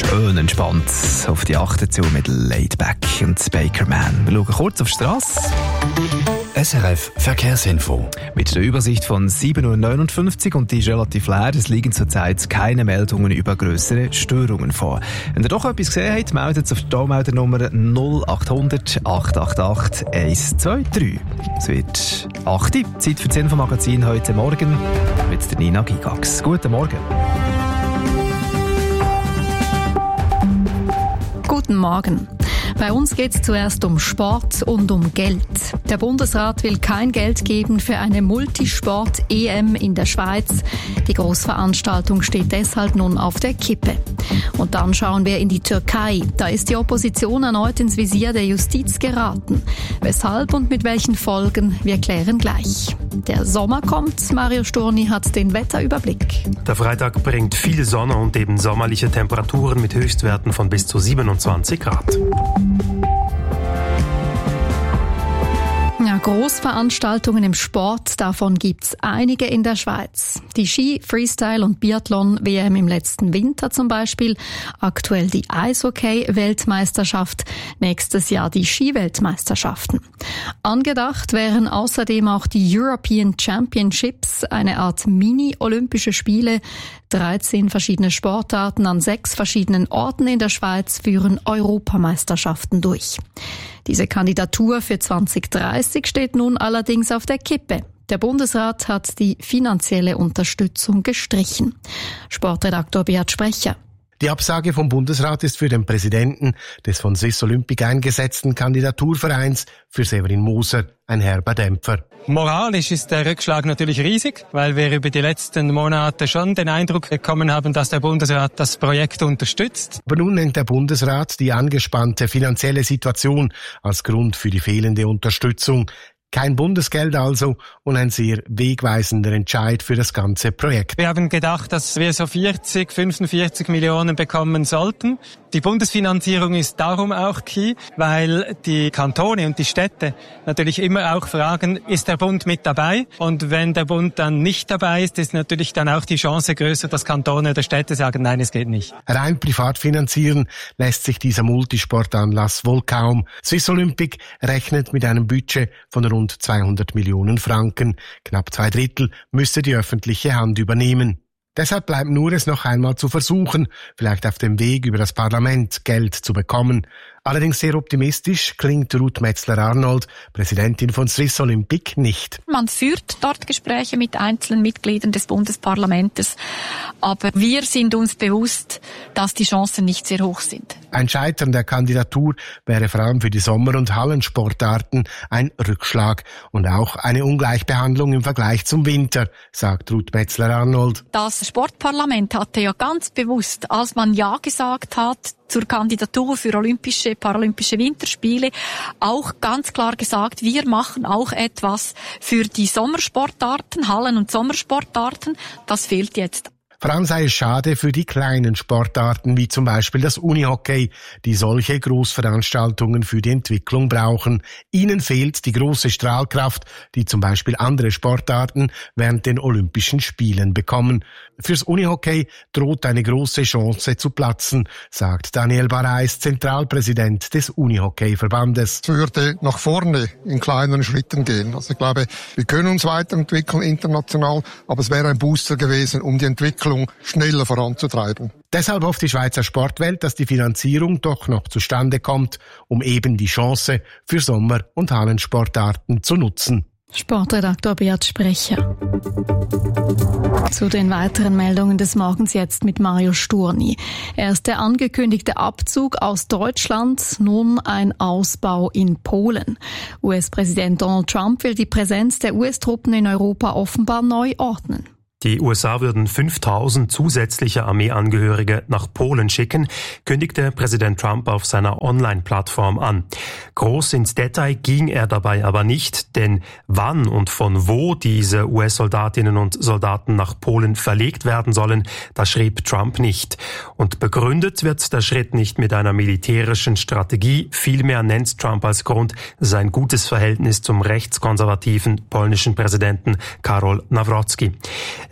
Schön entspannt auf die 8. zu mit Laidback und Bakerman. Wir schauen kurz auf die Strasse. SRF Verkehrsinfo. Mit der Übersicht von 7.59 Uhr und die ist relativ leer. Es liegen zurzeit keine Meldungen über grössere Störungen vor. Wenn ihr doch etwas gesehen habt, meldet es auf die Tollmeldernummer 0800 888 123. Es wird 8 Uhr, Zeit für das Infomagazin heute Morgen mit der Nina Gigax. Guten Morgen. Guten Morgen. Bei uns geht es zuerst um Sport und um Geld. Der Bundesrat will kein Geld geben für eine Multisport-EM in der Schweiz. Die Großveranstaltung steht deshalb nun auf der Kippe. Und dann schauen wir in die Türkei. Da ist die Opposition erneut ins Visier der Justiz geraten. Weshalb und mit welchen Folgen, wir klären gleich. Der Sommer kommt, Mario Sturni hat den Wetterüberblick. Der Freitag bringt viel Sonne und eben sommerliche Temperaturen mit Höchstwerten von bis zu 27 Grad. Ja, Großveranstaltungen im Sport, davon gibt's einige in der Schweiz. Die Ski-, Freestyle- und Biathlon-WM im letzten Winter zum Beispiel, aktuell die Eishockey-Weltmeisterschaft, nächstes Jahr die Ski-Weltmeisterschaften. Angedacht wären außerdem auch die European Championships, eine Art Mini-Olympische Spiele. 13 verschiedene Sportarten an 6 verschiedenen Orten in der Schweiz führen Europameisterschaften durch. Diese Kandidatur für 2030 steht nun allerdings auf der Kippe. Der Bundesrat hat die finanzielle Unterstützung gestrichen. Sportredaktor Beat Sprecher. Die Absage vom Bundesrat ist für den Präsidenten des von Swiss Olympic eingesetzten Kandidaturvereins für Severin Moser ein herber Dämpfer. Moralisch ist der Rückschlag natürlich riesig, weil wir über die letzten Monate schon den Eindruck bekommen haben, dass der Bundesrat das Projekt unterstützt. Aber nun nennt der Bundesrat die angespannte finanzielle Situation als Grund für die fehlende Unterstützung. Kein Bundesgeld also und ein sehr wegweisender Entscheid für das ganze Projekt. Wir haben gedacht, dass wir so 45 Millionen bekommen sollten. Die Bundesfinanzierung ist darum auch key, weil die Kantone und die Städte natürlich immer auch fragen, ist der Bund mit dabei? Und wenn der Bund dann nicht dabei ist, ist natürlich dann auch die Chance größer, dass Kantone oder Städte sagen, nein, es geht nicht. Rein privat finanzieren lässt sich dieser Multisportanlass wohl kaum. Swiss Olympic rechnet mit einem Budget von rund 200 Millionen Franken. Knapp 2/3 müsste die öffentliche Hand übernehmen. Deshalb bleibt nur es noch einmal zu versuchen, vielleicht auf dem Weg über das Parlament Geld zu bekommen. Allerdings sehr optimistisch klingt Ruth Metzler-Arnold, Präsidentin von Swiss Olympic, nicht. Man führt dort Gespräche mit einzelnen Mitgliedern des Bundesparlamentes, aber wir sind uns bewusst, dass die Chancen nicht sehr hoch sind. Ein Scheitern der Kandidatur wäre vor allem für die Sommer- und Hallensportarten ein Rückschlag und auch eine Ungleichbehandlung im Vergleich zum Winter, sagt Ruth Metzler-Arnold. Das Sportparlament hatte ja ganz bewusst, als man Ja gesagt hat zur Kandidatur für Paralympische Winterspiele, auch ganz klar gesagt, wir machen auch etwas für die Sommersportarten, Hallen- und Sommersportarten. Das fehlt jetzt. Vor allem sei es schade für die kleinen Sportarten, wie zum Beispiel das Unihockey, die solche Großveranstaltungen für die Entwicklung brauchen. Ihnen fehlt die große Strahlkraft, die zum Beispiel andere Sportarten während den Olympischen Spielen bekommen. Fürs Unihockey droht eine große Chance zu platzen, sagt Daniel Barais, Zentralpräsident des Unihockey-Verbandes. Es würde nach vorne in kleineren Schritten gehen. Also ich glaube, wir können uns weiterentwickeln international, aber es wäre ein Booster gewesen, um die Entwicklung schneller voranzutreiben. Deshalb hofft die Schweizer Sportwelt, dass die Finanzierung doch noch zustande kommt, um eben die Chance für Sommer- und Hallensportarten zu nutzen. Sportredaktor Beat Sprecher. Zu den weiteren Meldungen des Morgens jetzt mit Mario Sturni. Erst der angekündigte Abzug aus Deutschland, nun ein Ausbau in Polen. US-Präsident Donald Trump will die Präsenz der US-Truppen in Europa offenbar neu ordnen. Die USA würden 5.000 zusätzliche Armeeangehörige nach Polen schicken, kündigte Präsident Trump auf seiner Online-Plattform an. Groß ins Detail ging er dabei aber nicht, denn wann und von wo diese US-Soldatinnen und Soldaten nach Polen verlegt werden sollen, das schrieb Trump nicht. Und begründet wird der Schritt nicht mit einer militärischen Strategie, vielmehr nennt Trump als Grund sein gutes Verhältnis zum rechtskonservativen polnischen Präsidenten Karol Nawrocki.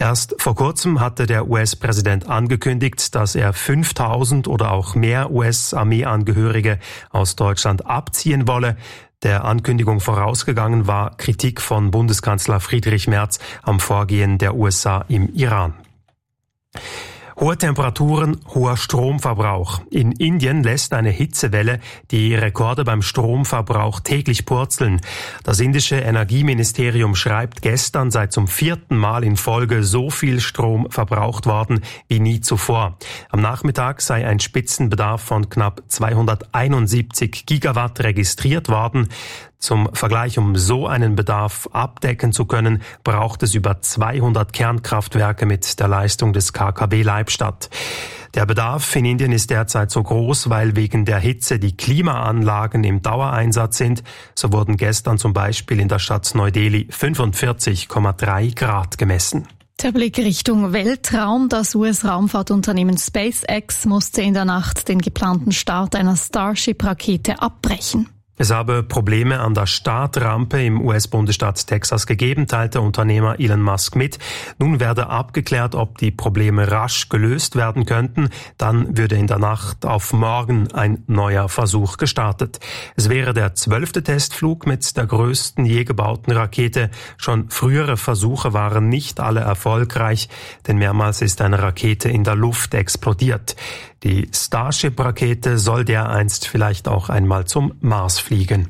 Erst vor kurzem hatte der US-Präsident angekündigt, dass er 5.000 oder auch mehr US-Armeeangehörige aus Deutschland abziehen wolle. Der Ankündigung vorausgegangen war Kritik von Bundeskanzler Friedrich Merz am Vorgehen der USA im Iran. Hohe Temperaturen, hoher Stromverbrauch. In Indien lässt eine Hitzewelle die Rekorde beim Stromverbrauch täglich purzeln. Das indische Energieministerium schreibt, gestern sei zum 4. Mal in Folge so viel Strom verbraucht worden wie nie zuvor. Am Nachmittag sei ein Spitzenbedarf von knapp 271 Gigawatt registriert worden. Zum Vergleich, um so einen Bedarf abdecken zu können, braucht es über 200 Kernkraftwerke mit der Leistung des KKW Leibstadt. Der Bedarf in Indien ist derzeit so groß, weil wegen der Hitze die Klimaanlagen im Dauereinsatz sind. So wurden gestern zum Beispiel in der Stadt Neu-Delhi 45,3 Grad gemessen. Der Blick Richtung Weltraum. Das US-Raumfahrtunternehmen SpaceX musste in der Nacht den geplanten Start einer Starship-Rakete abbrechen. Es habe Probleme an der Startrampe im US-Bundesstaat Texas gegeben, teilte Unternehmer Elon Musk mit. Nun werde abgeklärt, ob die Probleme rasch gelöst werden könnten. Dann würde in der Nacht auf morgen ein neuer Versuch gestartet. Es wäre der 12. Testflug mit der größten je gebauten Rakete. Schon frühere Versuche waren nicht alle erfolgreich, denn mehrmals ist eine Rakete in der Luft explodiert. Die Starship-Rakete soll dereinst vielleicht auch einmal zum Mars fliegen.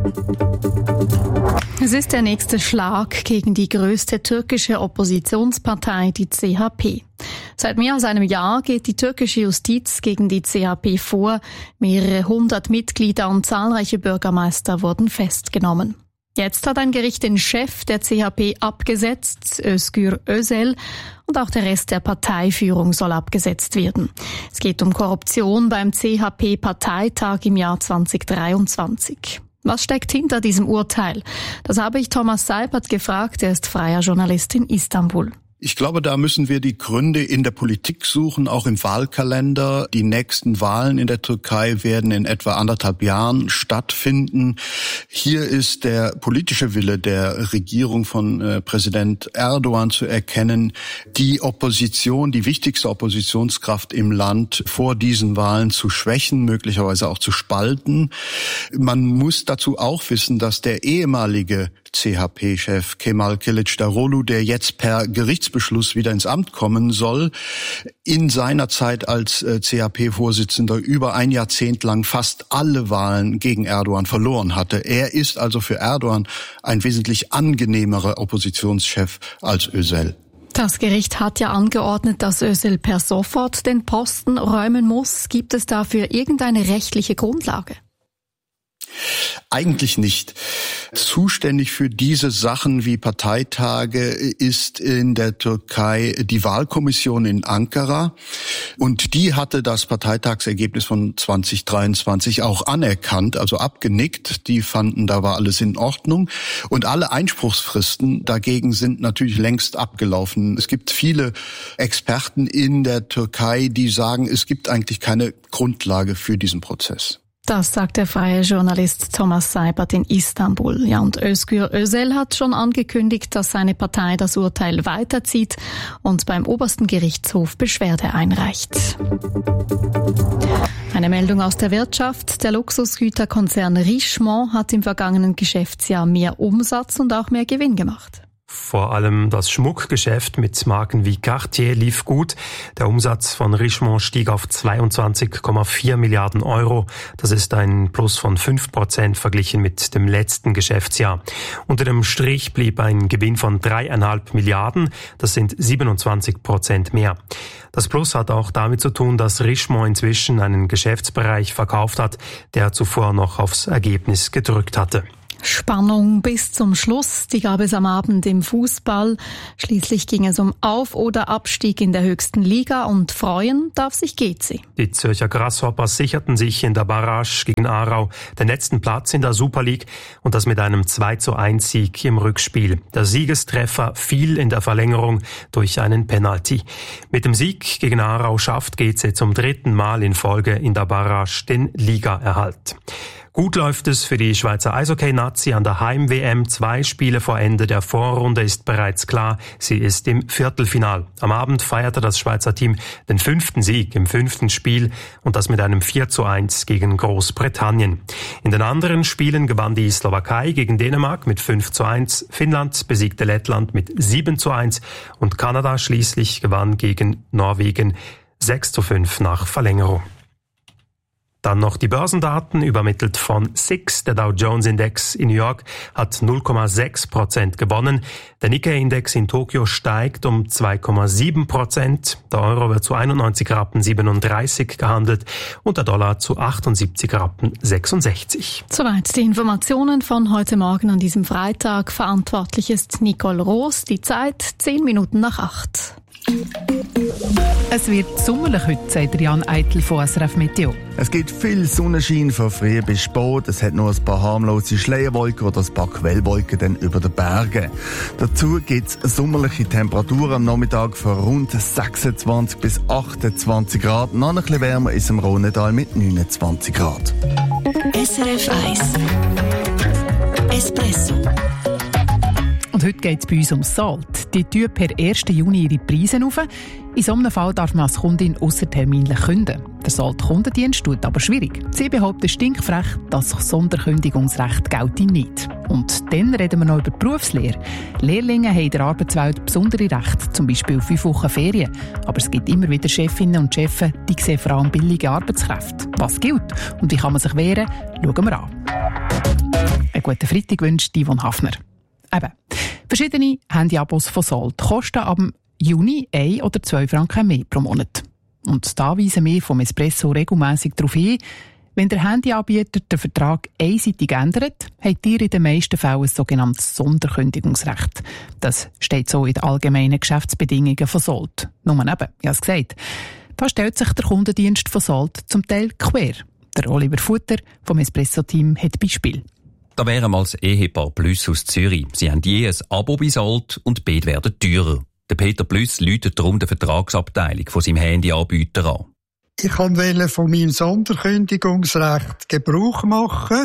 Es ist der nächste Schlag gegen die größte türkische Oppositionspartei, die CHP. Seit mehr als einem Jahr geht die türkische Justiz gegen die CHP vor. Mehrere hundert Mitglieder und zahlreiche Bürgermeister wurden festgenommen. Jetzt hat ein Gericht den Chef der CHP abgesetzt, Özgür Özel, und auch der Rest der Parteiführung soll abgesetzt werden. Es geht um Korruption beim CHP-Parteitag im Jahr 2023. Was steckt hinter diesem Urteil? Das habe ich Thomas Seipert gefragt, er ist freier Journalist in Istanbul. Ich glaube, da müssen wir die Gründe in der Politik suchen, auch im Wahlkalender. Die nächsten Wahlen in der Türkei werden in etwa 1,5 Jahren stattfinden. Hier ist der politische Wille der Regierung von Präsident Erdogan zu erkennen, die Opposition, die wichtigste Oppositionskraft im Land vor diesen Wahlen zu schwächen, möglicherweise auch zu spalten. Man muss dazu auch wissen, dass der ehemalige CHP-Chef Kemal Kılıçdaroğlu, der jetzt per Gerichtsbeschluss wieder ins Amt kommen soll, in seiner Zeit als CHP-Vorsitzender über ein Jahrzehnt lang fast alle Wahlen gegen Erdogan verloren hatte. Er ist also für Erdogan ein wesentlich angenehmerer Oppositionschef als Özel. Das Gericht hat ja angeordnet, dass Özel per sofort den Posten räumen muss. Gibt es dafür irgendeine rechtliche Grundlage? Eigentlich nicht. Zuständig für diese Sachen wie Parteitage ist in der Türkei die Wahlkommission in Ankara. Und die hatte das Parteitagsergebnis von 2023 auch anerkannt, also abgenickt. Die fanden, da war alles in Ordnung. Und alle Einspruchsfristen dagegen sind natürlich längst abgelaufen. Es gibt viele Experten in der Türkei, die sagen, es gibt eigentlich keine Grundlage für diesen Prozess. Das sagt der freie Journalist Thomas Seipert in Istanbul. Ja, und Özgür Özel hat schon angekündigt, dass seine Partei das Urteil weiterzieht und beim obersten Gerichtshof Beschwerde einreicht. Eine Meldung aus der Wirtschaft. Der Luxusgüterkonzern Richemont hat im vergangenen Geschäftsjahr mehr Umsatz und auch mehr Gewinn gemacht. Vor allem das Schmuckgeschäft mit Marken wie Cartier lief gut. Der Umsatz von Richemont stieg auf 22,4 Milliarden Euro. Das ist ein Plus von 5% verglichen mit dem letzten Geschäftsjahr. Unter dem Strich blieb ein Gewinn von 3,5 Milliarden. Das sind 27% mehr. Das Plus hat auch damit zu tun, dass Richemont inzwischen einen Geschäftsbereich verkauft hat, der zuvor noch aufs Ergebnis gedrückt hatte. Spannung bis zum Schluss, die gab es am Abend im Fußball. Schließlich ging es um Auf- oder Abstieg in der höchsten Liga und freuen darf sich GC. Die Zürcher Grasshoppers sicherten sich in der Barrage gegen Aarau den letzten Platz in der Super League und das mit einem 2:1-Sieg im Rückspiel. Der Siegestreffer fiel in der Verlängerung durch einen Penalty. Mit dem Sieg gegen Aarau schafft GC zum 3. Mal in Folge in der Barrage den Ligaerhalt. Gut läuft es für die Schweizer Eishockey-Nazi an der Heim-WM. 2 Spiele vor Ende der Vorrunde ist bereits klar. Sie ist im Viertelfinal. Am Abend feierte das Schweizer Team den 5. Sieg im 5. Spiel und das mit einem 4:1 gegen Großbritannien. In den anderen Spielen gewann die Slowakei gegen Dänemark mit 5:1. Finnland besiegte Lettland mit 7:1 und Kanada schließlich gewann gegen Norwegen 6:5 nach Verlängerung. Dann noch die Börsendaten, übermittelt von SIX. Der Dow Jones Index in New York hat 0,6% gewonnen. Der Nikkei-Index in Tokio steigt um 2,7%. Der Euro wird zu 91,37 gehandelt und der Dollar zu 78,66. Soweit die Informationen von heute Morgen an diesem Freitag. Verantwortlich ist Nicole Roos. Die Zeit 7:08. Es wird sommerlich heute, sagt Jan Eitel von SRF Meteo. Es gibt viel Sonnenschein von früh bis spät. Es hat nur ein paar harmlose Schleierwolken oder ein paar Quellwolken dann über den Bergen. Dazu gibt es sommerliche Temperaturen am Nachmittag von rund 26 bis 28 Grad. Noch ein bisschen wärmer ist im Rhonetal mit 29 Grad. SRF 1 Espresso. Und heute geht es bei uns um Salt. Die tun per 1. Juni ihre Preise auf. In so einem Fall darf man als Kundin ausserterminlich kündigen. Der Salt-Kundendienst tut aber schwierig. Sie behaupten stinkfrech, das Sonderkündigungsrecht gelte nicht. Und dann reden wir noch über die Berufslehre. Lehrlinge haben in der Arbeitswelt besondere Rechte, zum Beispiel 5 Wochen Ferien. Aber es gibt immer wieder Chefinnen und Chefs, die sehen vor allem billige Arbeitskräfte. Was gilt und wie kann man sich wehren, schauen wir an. Einen guten Freitag wünscht Yvonne Hafner. Eben. Verschiedene Handyabos von Salt kosten ab Juni 1 oder 2 Franken mehr pro Monat. Und da weisen wir vom Espresso regelmässig darauf hin, wenn der Handyanbieter den Vertrag einseitig ändert, habt ihr in den meisten Fällen ein sogenanntes Sonderkündigungsrecht. Das steht so in den allgemeinen Geschäftsbedingungen von Salt. Nur eben, ich habe es gesagt. Da stellt sich der Kundendienst von Salt zum Teil quer. Der Oliver Futter vom Espresso-Team hat Beispiel. Da wären mal das Ehepaar Plüss aus Zürich. Sie haben je ein Abo bei Salt und beide werden teurer. Der Peter Plüss läutet darum die Vertragsabteilung von seinem Handyanbieter an. Ich wollte von meinem Sonderkündigungsrecht Gebrauch machen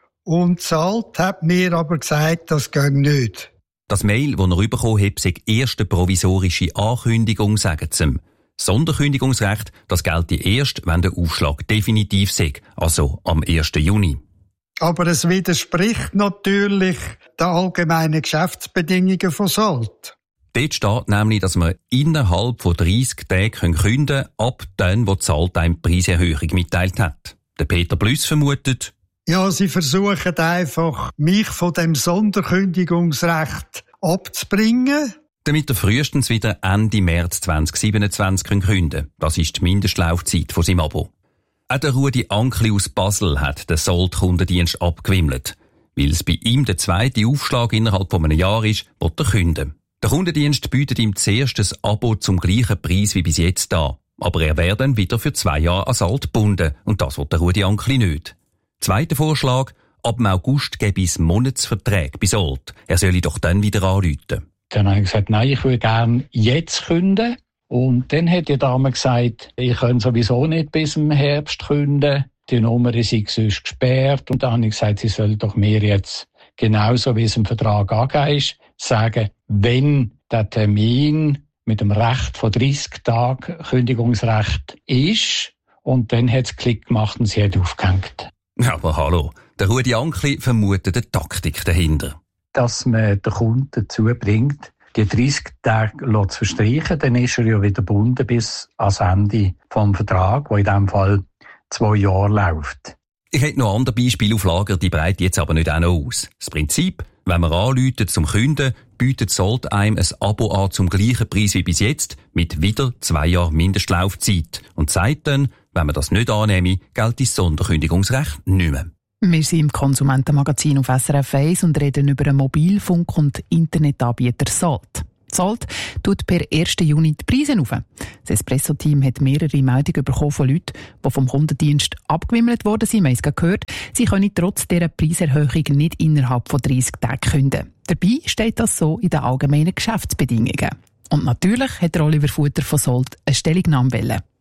und Salt hat mir aber gesagt, das geht nicht. Das Mail, das er bekommen hat, sei erste provisorische Ankündigung, sagen sie ihm. Sonderkündigungsrecht, das gelte erst, wenn der Aufschlag definitiv sei, also am 1. Juni. Aber es widerspricht natürlich den allgemeinen Geschäftsbedingungen von Salt. Dort steht nämlich, dass man innerhalb von 30 Tagen kündigen können, ab dann, wo die Salt eine Preiserhöhung mitteilt hat. Der Peter Plüss vermutet: Ja, sie versuchen einfach, mich von dem Sonderkündigungsrecht abzubringen. Damit er frühestens wieder Ende März 2027 kündigen kann. Das ist die Mindestlaufzeit von seinem Abo. Auch der Rudi Ankli aus Basel hat den Salt-Kundendienst abgewimmelt. Weil es bei ihm der zweite Aufschlag innerhalb von einem Jahr ist, will er kündigen. Der Kundendienst bietet ihm zuerst ein Abo zum gleichen Preis wie bis jetzt an. Aber er wäre dann wieder für 2 Jahre an Salt gebunden. Und das will der Rudi Ankli nicht. Zweiter Vorschlag: ab dem August gäbe es Monatsverträge bei Salt. Er solle doch dann wieder anrufen. Dann habe ich gesagt, nein, ich würde gerne jetzt kündigen. Und dann hat die Dame gesagt, ich kann sowieso nicht bis im Herbst kündigen. Die Nummer ist sonst gesperrt. Und dann habe ich gesagt, sie soll doch mir jetzt, genauso wie es im Vertrag angegeben ist, sagen, wenn der Termin mit dem Recht von 30 Tagen Kündigungsrecht ist. Und dann hat es Klick gemacht und sie hat aufgehängt. Aber hallo, der Rudi Ankli vermutet eine Taktik dahinter. Dass man den Kunden dazu bringt, die 30 Tage zu verstreichen, dann ist er ja wieder gebunden bis ans Ende vom Vertrag, der in diesem Fall 2 Jahre läuft. Ich hätte noch andere Beispiele auf Lager, die breite jetzt aber nicht auch noch aus. Das Prinzip: wenn man anruft zum Kunden, bietet Salt einem ein Abo an zum gleichen Preis wie bis jetzt, mit wieder 2 Jahren Mindestlaufzeit. Und sagt dann, wenn man das nicht annehme, gilt das Sonderkündigungsrecht nicht mehr. Wir sind im Konsumentenmagazin auf SRF 1 und reden über einen Mobilfunk- und Internetanbieter Salt. Salt tut per 1. Juni die Preise auf. Das Espresso-Team hat mehrere Meldungen bekommen von Leuten, die vom Kundendienst abgewimmelt worden sind. Wir haben es gehört, sie können trotz dieser Preiserhöhung nicht innerhalb von 30 Tagen kündigen. Dabei steht das so in den allgemeinen Geschäftsbedingungen. Und natürlich hat Oliver Futter von Salt eine Stellungnahme wollen.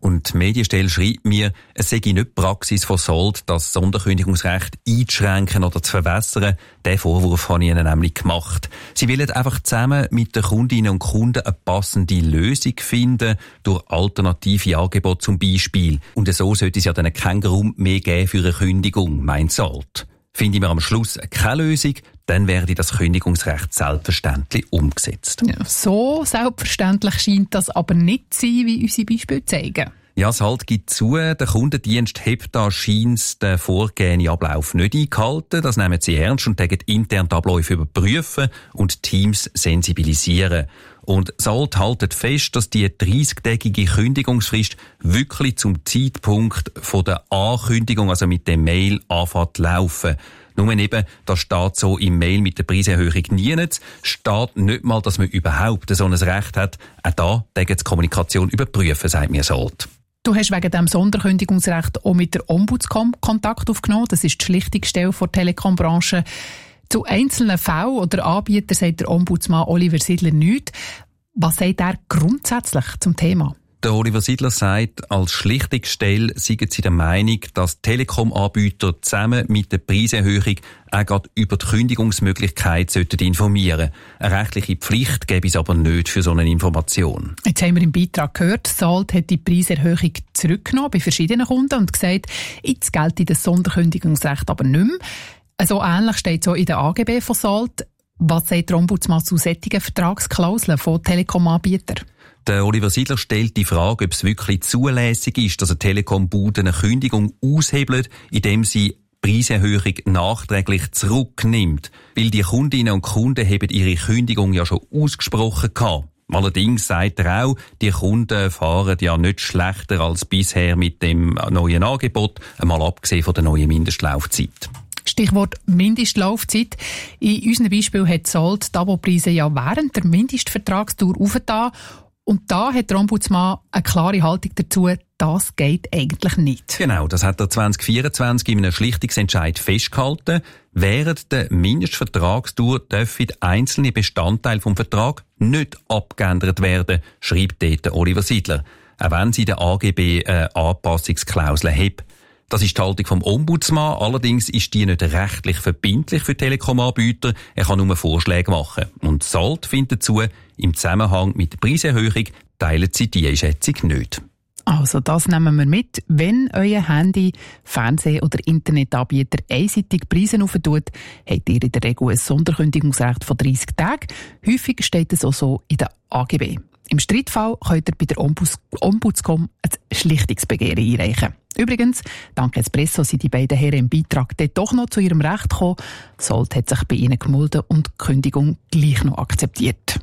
Und die Medienstelle schreibt mir, es sei nicht Praxis von Salt, das Sonderkündigungsrecht einzuschränken oder zu verwässern. Den Vorwurf habe ich ihnen nämlich gemacht. Sie wollen einfach zusammen mit den Kundinnen und Kunden eine passende Lösung finden, durch alternative Angebote zum Beispiel. Und so sollte es ja dann keinen Grund mehr geben für eine Kündigung, meint Salt. Finden wir am Schluss keine Lösung, dann werde das Kündigungsrecht selbstverständlich umgesetzt. Ja, so selbstverständlich scheint das aber nicht zu sein, wie unsere Beispiele zeigen. Ja, Salt gibt zu, der Kundendienst hat da scheint den vorgegebenen Ablauf nicht eingehalten. Das nehmen sie ernst und tägen intern die Abläufe überprüfen und Teams sensibilisieren. Und Salt haltet fest, dass die 30-tägige Kündigungsfrist wirklich zum Zeitpunkt von der Ankündigung, also mit dem Mail, anfängt zu laufen. Nur eben, das steht so im Mail mit der Preiserhöhung nie nicht. Steht nicht mal, dass man überhaupt so ein Recht hat. Auch da tägen die Kommunikation überprüfen, sagt mir Salt. Du hast wegen diesem Sonderkündigungsrecht auch mit der Ombudscom Kontakt aufgenommen. Das ist die Schlichtungsstelle der Telekom-Branche. Zu einzelnen Fällen oder Anbietern sagt der Ombudsmann Oliver Sidler nichts. Was sagt er grundsätzlich zum Thema? Der Oliver Sidler sagt, als Schlichtungsstelle seien sie der Meinung, dass Telekom-Anbieter zusammen mit der Preiserhöhung auch gerade über die Kündigungsmöglichkeit informieren sollten. Eine rechtliche Pflicht gäbe es aber nicht für so eine Information. Jetzt haben wir im Beitrag gehört, Salt hat die Preiserhöhung zurückgenommen bei verschiedenen Kunden und gesagt, jetzt gelte das Sonderkündigungsrecht aber nicht mehr. So ähnlich steht es auch in der AGB von Salt. Was sagt der Ombudsmann zu solchen Vertragsklauseln von Telekom-Anbietern? Der Oliver Sidler stellt die Frage, ob es wirklich zulässig ist, dass eine Telekom-Bude eine Kündigung aushebelt, indem sie Preiserhöhung nachträglich zurücknimmt. Weil die Kundinnen und Kunden haben ihre Kündigung ja schon ausgesprochen gehabt. Allerdings sagt er auch, die Kunden fahren ja nicht schlechter als bisher mit dem neuen Angebot, einmal abgesehen von der neuen Mindestlaufzeit. Stichwort Mindestlaufzeit. In unserem Beispiel hat Salt die Abopreise ja während der Mindestvertragsdauer aufgetan. Und da hat der Ombudsmann eine klare Haltung dazu, das geht eigentlich nicht. Genau, das hat er 2024 in einem Schlichtungsentscheid festgehalten. Während der Mindestvertragsdauer dürfen einzelne Bestandteile vom Vertrag nicht abgeändert werden, schreibt dort Oliver Sidler. Auch wenn sie der AGB eine Anpassungsklausel hat. Das ist die Haltung vom Ombudsmann. Allerdings ist die nicht rechtlich verbindlich für Telekom-Anbieter. Er kann nur Vorschläge machen. Und Salt findet dazu, im Zusammenhang mit der Preiserhöhung teilen sie diese Einschätzung nicht. Also das nehmen wir mit. Wenn euer Handy, Fernseh- oder Internetanbieter einseitig Preise aufentut, habt ihr in der Regel ein Sonderkündigungsrecht von 30 Tagen. Häufig steht es auch so in der AGB. Im Streitfall könnt ihr bei der Ombudscom ein Schlichtungsbegehren einreichen. Übrigens, dank Espresso sind die beiden Herren im Beitrag dort doch noch zu ihrem Recht gekommen. Salt hat sich bei ihnen gemulden und die Kündigung gleich noch akzeptiert.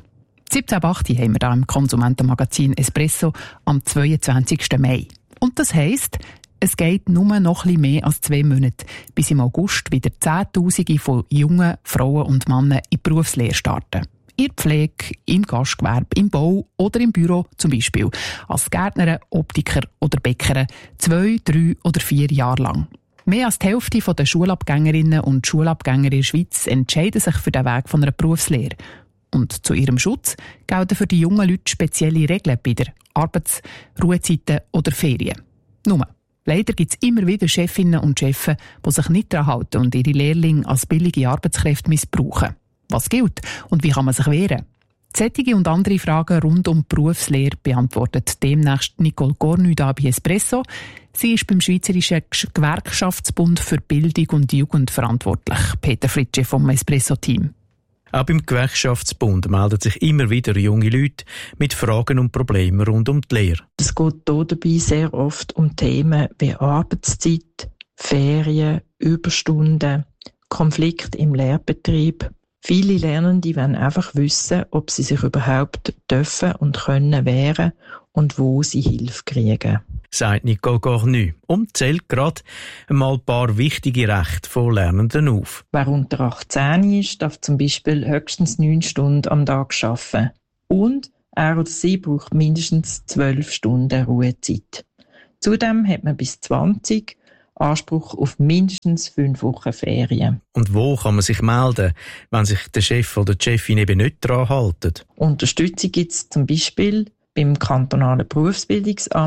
17.08 haben wir da im Konsumentenmagazin Espresso am 22. Mai. Und das heisst, es geht nur noch ein bisschen mehr als 2 Monate, bis im August wieder Zehntausende von jungen Frauen und Männern in die Berufslehre starten. In der Pflege, im Gastgewerbe, im Bau oder im Büro zum Beispiel. Als Gärtner, Optiker oder Bäcker 2, 3 oder 4 Jahre lang. Mehr als die Hälfte der Schulabgängerinnen und Schulabgänger in der Schweiz entscheiden sich für den Weg von einer Berufslehre. Und zu ihrem Schutz gelten für die jungen Leute spezielle Regeln bei der Arbeits-, Ruhezeiten oder Ferien. Nur, leider gibt es immer wieder Chefinnen und Chefs, die sich nicht daran halten und ihre Lehrlinge als billige Arbeitskräfte missbrauchen. Was gilt und wie kann man sich wehren? Solche und andere Fragen rund um die Berufslehre beantwortet demnächst Nicole Cornu da bei Espresso. Sie ist beim Schweizerischen Gewerkschaftsbund für Bildung und Jugend verantwortlich. Peter Fritsche vom Espresso-Team. Auch beim Gewerkschaftsbund melden sich immer wieder junge Leute mit Fragen und Problemen rund um die Lehre. Es geht hier dabei sehr oft um Themen wie Arbeitszeit, Ferien, Überstunden, Konflikt im Lehrbetrieb. Viele Lernende wollen einfach wissen, ob sie sich überhaupt dürfen und können wehren und wo sie Hilfe kriegen. Sagt Nicole Cornu und zählt gerade einmal ein paar wichtige Rechte von Lernenden auf. Wer unter 18 ist, darf zum Beispiel höchstens 9 Stunden am Tag arbeiten. Und er oder sie braucht mindestens 12 Stunden Ruhezeit. Zudem hat man bis 20 Anspruch auf mindestens 5 Wochen Ferien. Und wo kann man sich melden, wenn sich der Chef oder die Chefin eben nicht daran hält? Unterstützung gibt es zum Beispiel beim kantonalen Berufsbildungsamt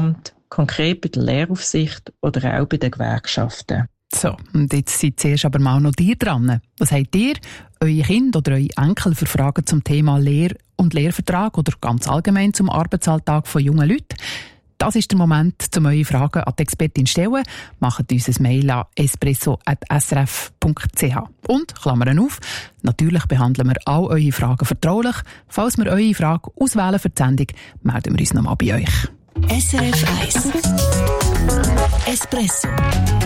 konkret bei der Lehraufsicht oder auch bei den Gewerkschaften. So, und jetzt seid zuerst aber mal noch ihr dran. Was habt ihr, eure Kinder oder eure Enkel für Fragen zum Thema Lehre und Lehrvertrag oder ganz allgemein zum Arbeitsalltag von jungen Leuten? Das ist der Moment, um eure Fragen an die Expertin zu stellen. Macht uns ein Mail an espresso@srf.ch. Und, Klammern auf, natürlich behandeln wir all eure Fragen vertraulich. Falls wir eure Frage auswählen für die Sendung, melden wir uns nochmal bei euch. SRF 1 Espresso